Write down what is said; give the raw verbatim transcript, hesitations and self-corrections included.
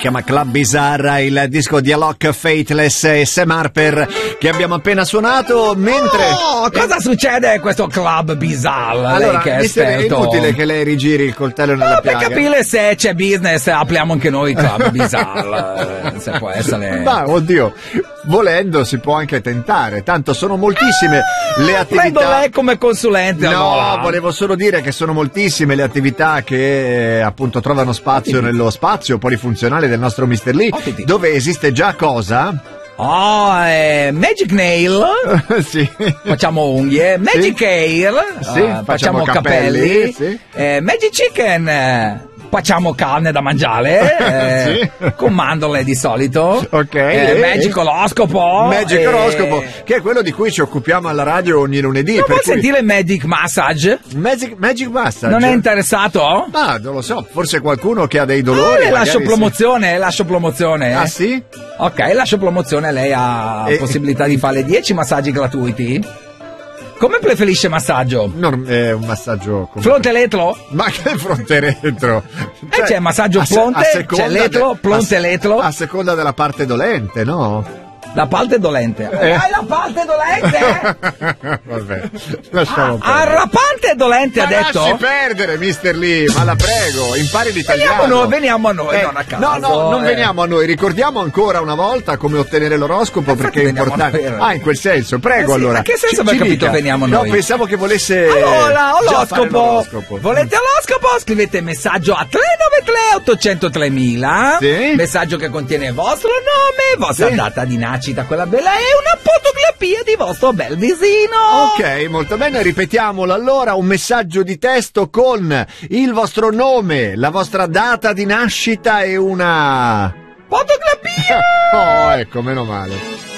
chiama Club Bizarra, il disco di Alok, Faithless e Sam Harper che abbiamo appena suonato, mentre... Oh, cosa succede a questo Club Bizarra? Allora, lei che è mister, è esperto. inutile che lei rigiri il coltello nella No, per piaga. capire se c'è business apriamo anche noi il Club Bizarra. Se può essere... Ma oddio, volendo si può anche tentare, tanto sono moltissime le attività. Prendo lei come consulente. No, allora. volevo solo dire che sono moltissime le attività che eh, appunto trovano spazio nello spazio polifunzionale del nostro mister Lee, dove esiste già cosa? Oh, eh, Magic Nail. Sì. Facciamo unghie. Magic Sì. Hair. Sì, eh, facciamo facciamo capelli. capelli, sì. eh, Magic Chicken. eh, Facciamo carne da mangiare, eh, Sì. con mandorle di solito. Ok. Eh, Magic Oroscopo. Magic eh, Oroscopo, che è quello di cui ci occupiamo alla radio ogni lunedì. Non per vuoi cui... sentire Magic Massage? Magic, Magic Massage? Non è interessato? Ma non lo so, forse qualcuno che ha dei dolori. Eh, lascio magari promozione, lascio promozione. Sì. Ah sì? Ok, lascio promozione, lei ha E- possibilità di fare dieci massaggi gratuiti. Come preferisce massaggio? Non, è un massaggio come... Fronte letro? Ma che fronte retro? Eh, c'è massaggio a se- fronte, a seconda c'è letro, de- fronte a, letro. A seconda della parte dolente, no? La parte dolente. Eh. Hai la parte dolente? Vabbè, lasciamo Ah, perdere. arrapante dolente ha Ma lasci detto? perdere, mister Lee, ma la prego, impari l'italiano. Veniamo noi, veniamo a noi, Eh, non a caso. No, no, non eh. veniamo a noi. Ricordiamo ancora una volta come ottenere l'oroscopo, perché è veniamo a importante. noi. Ah, in quel senso, prego Eh sì, allora. ma che senso Ci- aver ci capito dica. veniamo No, noi? pensavo che volesse Allora, già fare oroscopo. l'oroscopo. Volete oroscopo? Scrivete messaggio a tre nove tre otto zero tre mila. Sì. Messaggio che contiene il vostro nome, vostra Sì. data di nascita, quella bella, e una fotografia di vostro bel visino. Ok, molto bene, ripetiamolo allora, un messaggio di testo con il vostro nome, la vostra data di nascita e una... Fotografia! Oh, ecco, meno male.